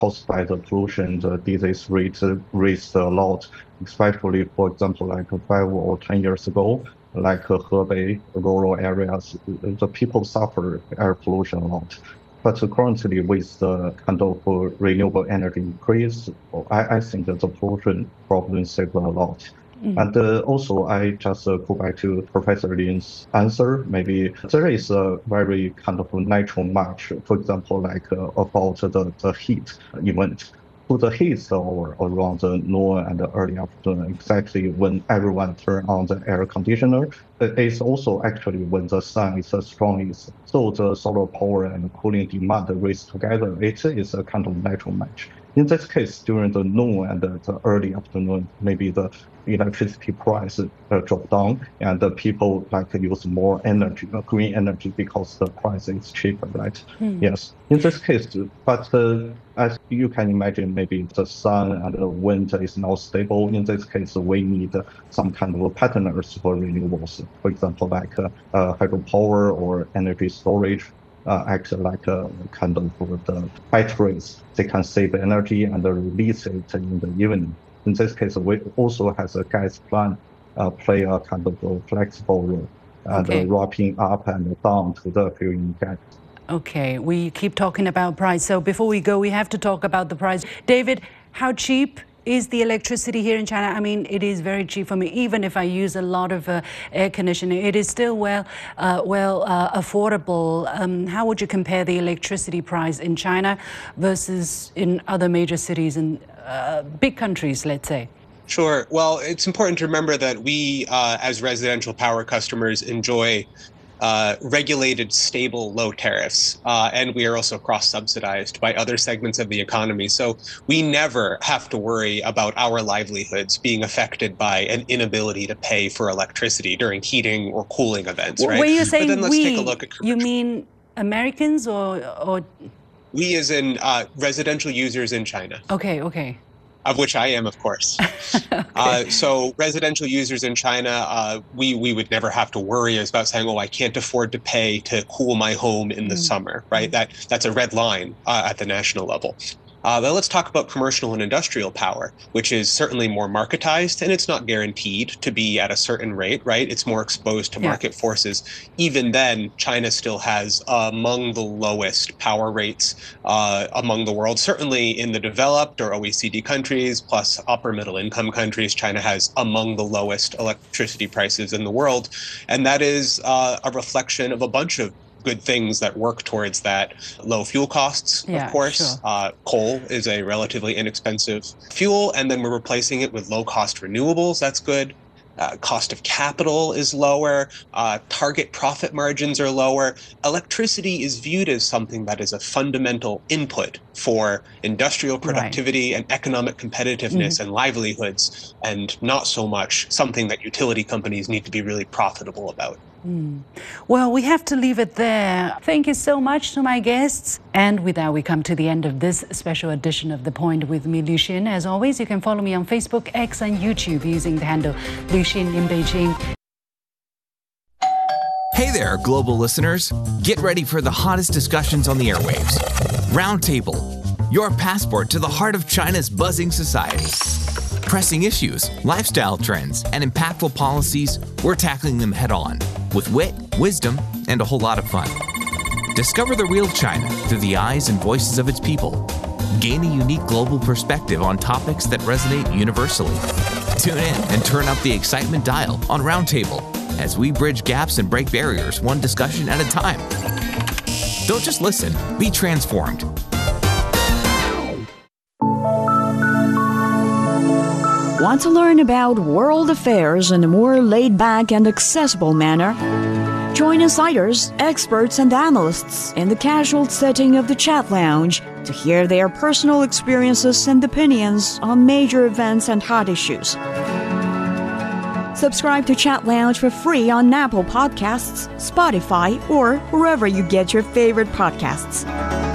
caused by the pollution, the disease rate raised a lot, especially, for example, like 5 or 10 years ago, like Hebei, rural areas, the people suffer air pollution a lot. But currently, with the kind of renewable energy increase, I think that the pollution problem saved a lot. And also, I just go back to Professor Lin's answer. Maybe there is a very kind of natural match, for example, like about the heat event. So the heat hour around the noon and the early afternoon, exactly when everyone turn on the air conditioner, it's also actually when the sun is the strongest. So the solar power and cooling demand raise together. It is a kind of natural match. In this case, during the noon and the early afternoon, maybe the electricity price drop down and the people like use more energy, green energy, because the price is cheaper, right? Yes. In this case, but as you can imagine, maybe the sun and the wind is not stable. In this case, we need some kind of partners for renewables. For example, like hydropower or energy storage. Act like a kind of the batteries. They can save energy and release it in the evening. In this case, we also has a gas plant play a kind of a flexible role and wrapping up and down to the fueling gas. Okay, we keep talking about price. So before we go, we have to talk about the price. David, how cheap is the electricity here in China? I mean, it is very cheap for me. Even if I use a lot of air conditioning, it is still affordable. How would you compare the electricity price in China versus in other major cities and big countries, let's say? Sure. Well, it's important to remember that we, as residential power customers, enjoy regulated, stable, low tariffs. And we are also cross-subsidized by other segments of the economy. So we never have to worry about our livelihoods being affected by an inability to pay for electricity during heating or cooling events, right? When you're saying but then let's take a look at you mean Americans or? We as in residential users in China. Okay. Of which I am, of course. So residential users in China, we would never have to worry about saying, oh, I can't afford to pay to cool my home in the summer, right? That's a red line at the national level. Then let's talk about commercial and industrial power, which is certainly more marketized, and it's not guaranteed to be at a certain rate, right? It's more exposed to market forces. Even then, China still has among the lowest power rates among the world. Certainly in the developed or OECD countries, plus upper middle income countries, China has among the lowest electricity prices in the world. And that is a reflection of a bunch of good things that work towards that. Low fuel costs, of course. Sure. Coal is a relatively inexpensive fuel, and then we're replacing it with low-cost renewables. That's good. Cost of capital is lower. Target profit margins are lower. Electricity is viewed as something that is a fundamental input for industrial productivity and economic competitiveness and livelihoods, and not so much something that utility companies need to be really profitable about. Well, we have to leave it there. Thank you so much to my guests. And with that, we come to the end of this special edition of The Point with me, Liu Xin. As always, you can follow me on Facebook, X, and YouTube using the handle Liu Xin in Beijing. Hey there, global listeners. Get ready for the hottest discussions on the airwaves. Roundtable, your passport to the heart of China's buzzing society. Pressing issues, lifestyle trends, and impactful policies, we're tackling them head on with wit, wisdom, and a whole lot of fun. Discover the real China through the eyes and voices of its people. Gain a unique global perspective on topics that resonate universally. Tune in and turn up the excitement dial on Roundtable as we bridge gaps and break barriers one discussion at a time. Don't just listen, be transformed. Want to learn about world affairs in a more laid-back and accessible manner? Join insiders, experts, and analysts in the casual setting of the Chat Lounge to hear their personal experiences and opinions on major events and hot issues. Subscribe to Chat Lounge for free on Apple Podcasts, Spotify, or wherever you get your favorite podcasts.